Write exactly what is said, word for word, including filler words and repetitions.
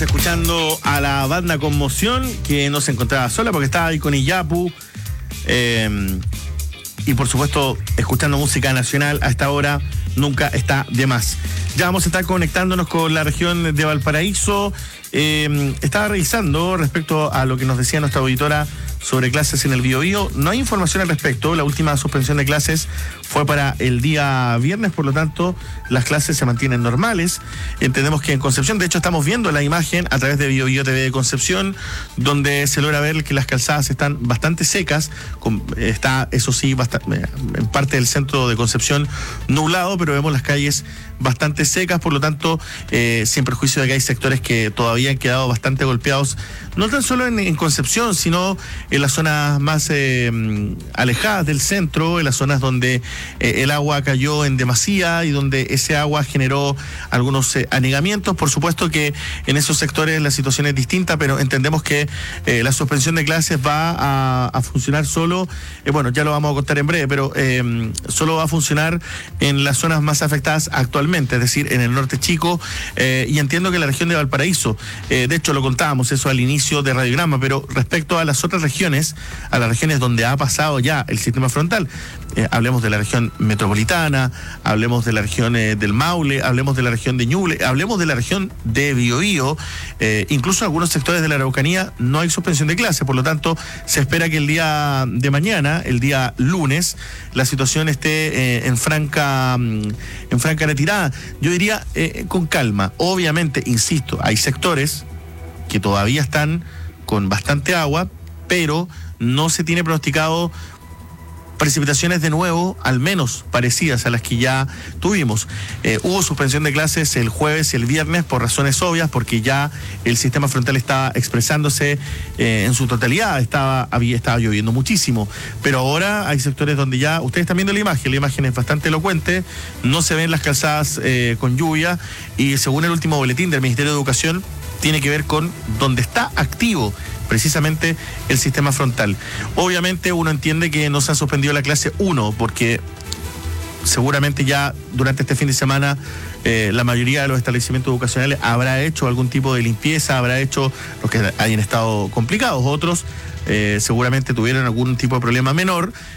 escuchando a la banda Conmoción, que no se encontraba sola porque estaba ahí con Iyapu. Eh, y por supuesto, escuchando música nacional a esta hora nunca está de más. Ya vamos a estar conectándonos con la región de Valparaíso. Eh, estaba revisando respecto a lo que nos decía nuestra auditora sobre clases en el Biobío. No hay información al respecto. La última suspensión de clases fue para el día viernes, por lo tanto, las clases se mantienen normales. Entendemos que en Concepción, de hecho, estamos viendo la imagen a través de Biobío T V de Concepción, donde se logra ver que las calzadas están bastante secas. Con, está, eso sí, bastante, en parte del centro de Concepción nublado, pero vemos las calles bastante secas, por lo tanto, eh, sin perjuicio de que hay sectores que todavía han quedado bastante golpeados, no tan solo en, en Concepción, sino en las zonas más eh, alejadas del centro, en las zonas donde eh, el agua cayó en demasía y donde ese agua generó algunos eh, anegamientos. Por supuesto que en esos sectores la situación es distinta, pero entendemos que eh, la suspensión de clases va a, a funcionar solo, eh, bueno, ya lo vamos a contar en breve, pero eh, solo va a funcionar en las zonas más afectadas actualmente, es decir, en el norte chico, eh, y entiendo que en la región de Valparaíso, eh, de hecho lo contábamos eso al inicio de Radiograma, pero respecto a las otras regiones, a las regiones donde ha pasado ya el sistema frontal, eh, hablemos de la región metropolitana, hablemos de la región eh, del Maule, hablemos de la región de Ñuble, hablemos de la región de Biobío, eh, incluso en algunos sectores de la Araucanía no hay suspensión de clase, por lo tanto se espera que el día de mañana, el día lunes, la situación esté eh, en franca en franca retirada. Yo diría eh, con calma. Obviamente, insisto, hay sectores que todavía están con bastante agua, pero no se tiene pronosticado precipitaciones de nuevo, al menos parecidas a las que ya tuvimos. Eh, hubo suspensión de clases el jueves y el viernes por razones obvias, porque ya el sistema frontal estaba expresándose eh, en su totalidad, estaba, había, estaba lloviendo muchísimo, pero ahora hay sectores donde ya, ustedes están viendo la imagen, la imagen es bastante elocuente, no se ven las calzadas eh, con lluvia, y según el último boletín del Ministerio de Educación, tiene que ver con donde está activo precisamente el sistema frontal. Obviamente uno entiende que no se ha suspendido la clase uno, porque seguramente ya durante este fin de semana eh, la mayoría de los establecimientos educacionales habrá hecho algún tipo de limpieza, habrá hecho los que hayan estado complicados, otros eh, seguramente tuvieron algún tipo de problema menor,